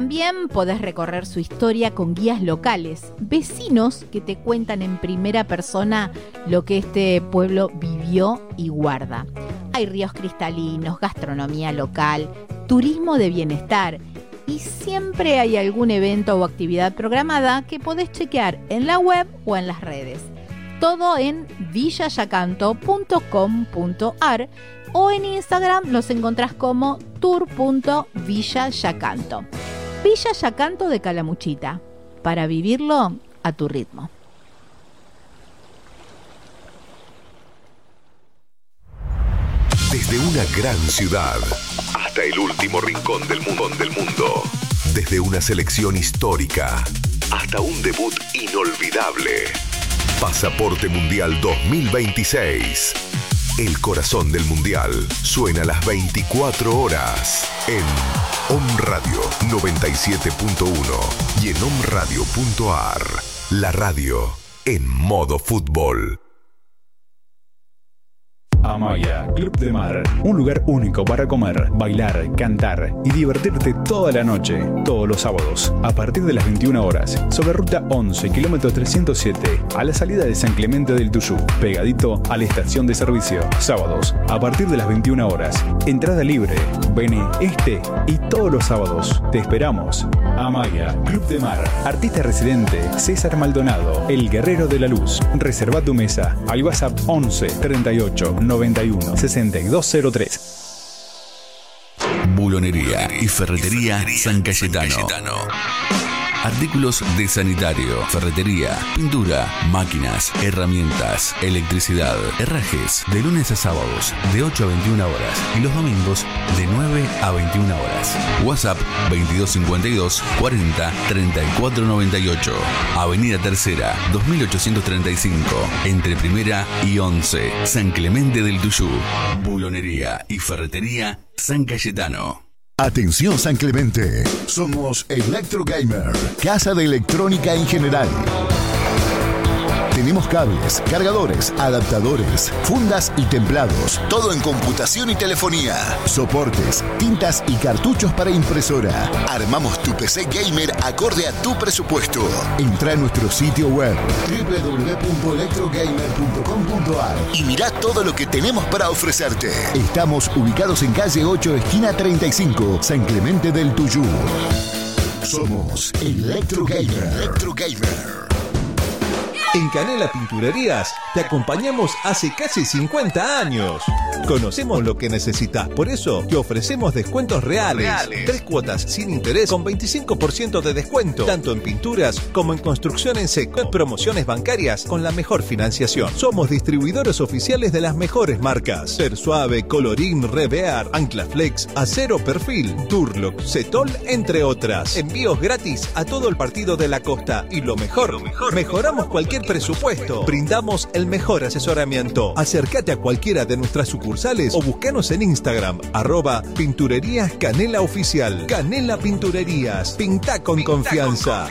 También podés recorrer su historia con guías locales, vecinos que te cuentan en primera persona lo que este pueblo vivió y guarda. Hay ríos cristalinos, gastronomía local, turismo de bienestar y siempre hay algún evento o actividad programada que podés chequear en la web o en las redes. Todo en villayacanto.com.ar o en Instagram los encontrás como tour.villayacanto. Villa Yacanto de Calamuchita, para vivirlo a tu ritmo. Desde una gran ciudad hasta el último rincón del mundo. Desde una selección histórica hasta un debut inolvidable. Pasaporte Mundial 2026. El corazón del Mundial suena a las 24 horas en Om Radio 97.1 y en omradio.ar. La radio en modo fútbol. Amaya, Club de Mar. Un lugar único para comer, bailar, cantar y divertirte toda la noche, todos los sábados, a partir de las 21 horas, sobre ruta 11, kilómetro 307, a la salida de San Clemente del Tuyú, pegadito a la estación de servicio. Sábados, a partir de las 21 horas, entrada libre. Vení este y todos los sábados. Te esperamos. Amaya, Club de Mar. Artista residente, César Maldonado, el guerrero de la luz. Reserva tu mesa al WhatsApp 11 38 91 6203. Bulonería y ferretería San Cayetano. Artículos de sanitario, ferretería, pintura, máquinas, herramientas, electricidad, herrajes, de lunes a sábados, de 8 a 21 horas y los domingos, de 9 a 21 horas. WhatsApp 2252 40 34 98. Avenida Tercera, 2835, entre Primera y 11, San Clemente del Tuyú. Bulonería y ferretería San Cayetano. Atención San Clemente, somos Electro Gamer, casa de electrónica en general. Tenemos cables, cargadores, adaptadores, fundas y templados, todo en computación y telefonía, soportes, tintas y cartuchos para impresora. Armamos tu PC gamer acorde a tu presupuesto. Entra a nuestro sitio web www.electrogamer.com.ar y mirá todo lo que tenemos para ofrecerte. Estamos ubicados en calle 8, esquina 35, San Clemente del Tuyú. Somos Electro Gamer. Electro Gamer. En Canela Pinturerías te acompañamos hace casi 50 años. Conocemos lo que necesitas, por eso te ofrecemos descuentos reales. 3 cuotas sin interés con 25% de descuento, tanto en pinturas como en construcción en seco. Promociones bancarias con la mejor financiación. Somos distribuidores oficiales de las mejores marcas: Ser Suave, Colorín, Revear, Anclaflex, Acero Perfil, Durlock, Cetol, entre otras. Envíos gratis a todo el partido de la costa. Y lo mejor, mejoramos cualquier presupuesto. Brindamos el mejor asesoramiento. Acércate a cualquiera de nuestras sucursales o búscanos en Instagram, @Pinturerías Canela Oficial. Canela Pinturerías. Pinta con confianza.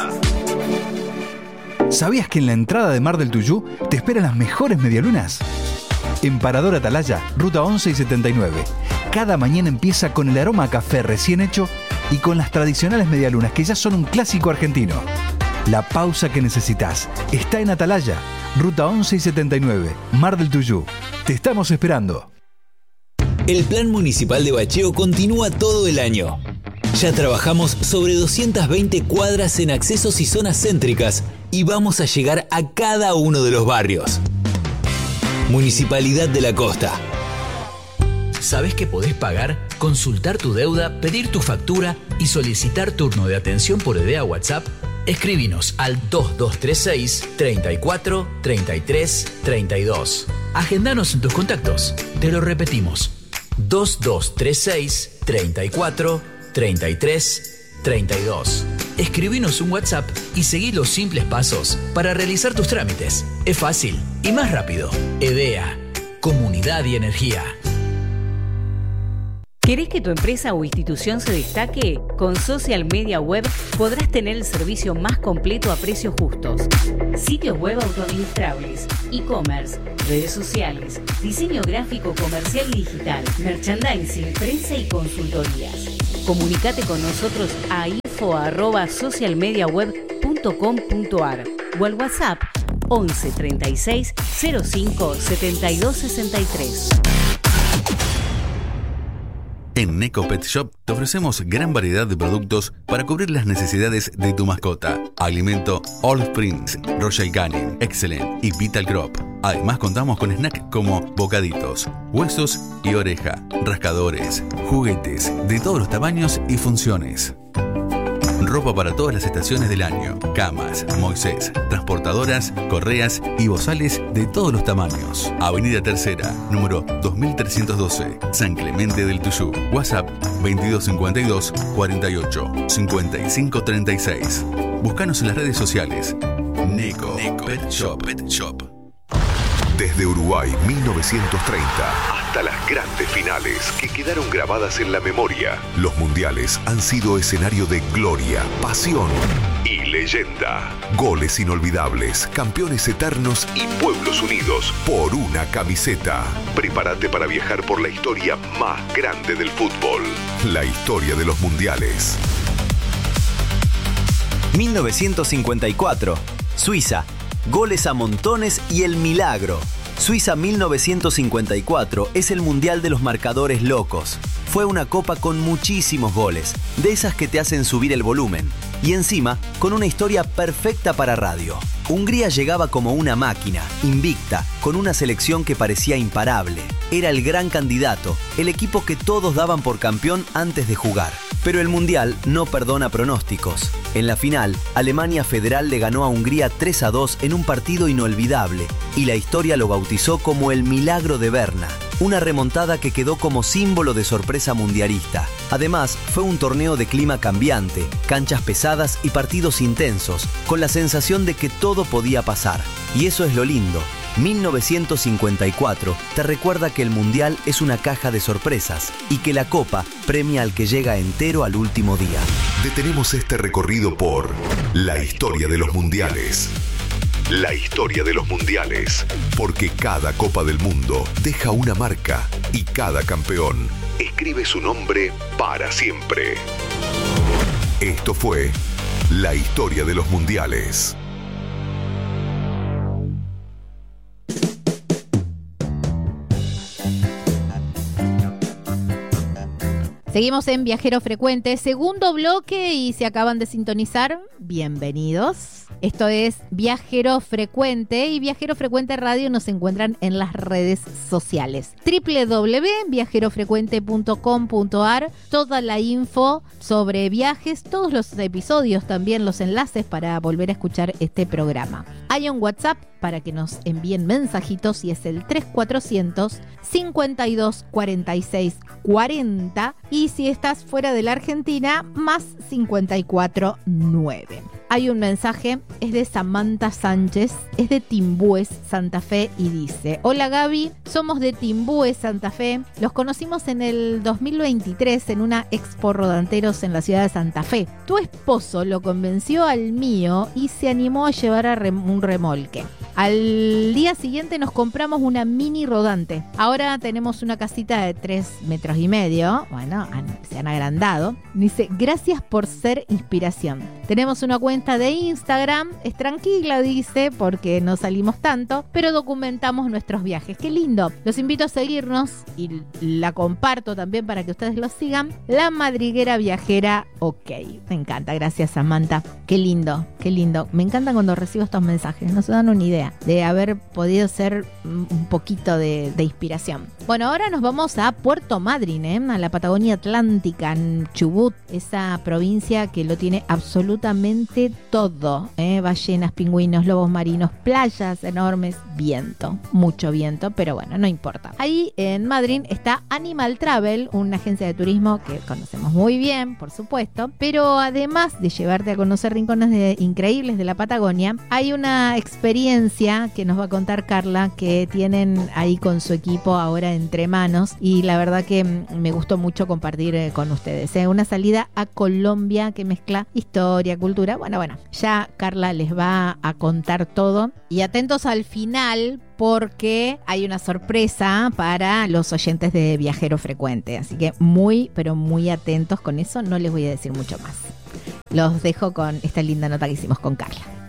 ¿Sabías que en la entrada de Mar del Tuyú te esperan las mejores medialunas? En Parador Atalaya, ruta 11 y 79. Cada mañana empieza con el aroma a café recién hecho y con las tradicionales medialunas que ya son un clásico argentino. La pausa que necesitas está en Atalaya, ruta 11 y 79, Mar del Tuyú. Te estamos esperando. El Plan Municipal de Bacheo continúa todo el año. Ya trabajamos sobre 220 cuadras en accesos y zonas céntricas y vamos a llegar a cada uno de los barrios. Municipalidad de la Costa. ¿Sabés que podés pagar, consultar tu deuda, pedir tu factura y solicitar turno de atención por idea WhatsApp? Escribinos al 2236 34 33 32. Agendanos en tus contactos. Te lo repetimos. 2236 34 33 32. Escribinos un WhatsApp y seguí los simples pasos para realizar tus trámites. Es fácil y más rápido. EDEA, Comunidad y Energía. ¿Querés que tu empresa o institución se destaque? Con Social Media Web podrás tener el servicio más completo a precios justos. Sitios web autoadministrables, e-commerce, redes sociales, diseño gráfico comercial y digital, merchandising, prensa y consultorías. Comunicate con nosotros a info@socialmediaweb.com.ar o al WhatsApp 11 36 05 72 63. En Neko Pet Shop te ofrecemos gran variedad de productos para cubrir las necesidades de tu mascota. Alimento All Springs, Royal Canin, Excellent y Vital Crop. Además contamos con snacks como bocaditos, huesos y oreja, rascadores, juguetes de todos los tamaños y funciones. Ropa para todas las estaciones del año, camas, Moisés, transportadoras, correas y bozales de todos los tamaños. Avenida Tercera, número 2312, San Clemente del Tuyú. WhatsApp 2252 48 55 36. Búscanos en las redes sociales. Neko Pet Shop. Desde Uruguay 1930 hasta las grandes finales que quedaron grabadas en la memoria, los mundiales han sido escenario de gloria, pasión y leyenda. Goles inolvidables, campeones eternos y pueblos unidos por una camiseta. Prepárate para viajar por la historia más grande del fútbol, la historia de los mundiales. 1954, Suiza. Goles a montones y el milagro. Suiza 1954 es el mundial de los marcadores locos. Fue una copa con muchísimos goles, de esas que te hacen subir el volumen. Y encima, con una historia perfecta para radio. Hungría llegaba como una máquina, invicta, con una selección que parecía imparable. Era el gran candidato, el equipo que todos daban por campeón antes de jugar. Pero el Mundial no perdona pronósticos. En la final, Alemania Federal le ganó a Hungría 3-2 en un partido inolvidable, y la historia lo bautizó como el milagro de Berna. Una remontada que quedó como símbolo de sorpresa mundialista. Además, fue un torneo de clima cambiante, canchas pesadas y partidos intensos, con la sensación de que todo podía pasar. Y eso es lo lindo. 1954 te recuerda que el Mundial es una caja de sorpresas y que la Copa premia al que llega entero al último día. Detenemos este recorrido por la historia de los mundiales. La historia de los mundiales, porque cada Copa del Mundo deja una marca y cada campeón escribe su nombre para siempre. Esto fue la historia de los mundiales. Seguimos en Viajero Frecuente, segundo bloque, y si acaban de sintonizar, bienvenidos. Esto es Viajero Frecuente, y Viajero Frecuente Radio nos encuentran en las redes sociales. www.viajerofrecuente.com.ar, toda la info sobre viajes, todos los episodios, también los enlaces para volver a escuchar este programa. Hay un WhatsApp para que nos envíen mensajitos y es el 3400 52 46 40, y si estás fuera de la Argentina, más 54 9. Hay un mensaje, es de Samantha Sánchez, es de Timbúes, Santa Fe, y dice: hola Gaby, somos de Timbúes, Santa Fe, los conocimos en el 2023 en una expo rodanteros en la ciudad de Santa Fe. Tu esposo lo convenció al mío y se animó a llevar a un remolque. Al día siguiente nos compramos una mini rodante. Ahora tenemos una casita de 3,5 metros. Bueno, se han agrandado. Dice: gracias por ser inspiración. Tenemos una cuenta de Instagram, es tranquila, dice, porque no salimos tanto, pero documentamos nuestros viajes. ¡Qué lindo! Los invito a seguirnos y la comparto también para que ustedes lo sigan. La Madriguera Viajera, ok. Me encanta, gracias Samantha. Qué lindo, qué lindo. Me encanta cuando recibo estos mensajes, no se dan una idea de haber podido ser un poquito de inspiración. Bueno, ahora nos vamos a Puerto Madryn, a la Patagonia Atlántica, en Chubut, esa provincia que lo tiene absolutamente todo, ballenas, pingüinos, lobos marinos, playas enormes, viento, mucho viento, pero bueno, no importa. Ahí en Madryn está Animal Travel, una agencia de turismo que conocemos muy bien, por supuesto, pero además de llevarte a conocer rincones increíbles de la Patagonia, hay una experiencia que nos va a contar Carla que tienen ahí con su equipo ahora entre manos, y la verdad que me gustó mucho compartir con ustedes. Una salida a Colombia que mezcla historia, cultura. Bueno, ya Carla les va a contar todo, y atentos al final porque hay una sorpresa para los oyentes de Viajero Frecuente, así que muy, pero muy atentos con eso, no les voy a decir mucho más. Los dejo con esta linda nota que hicimos con Carla.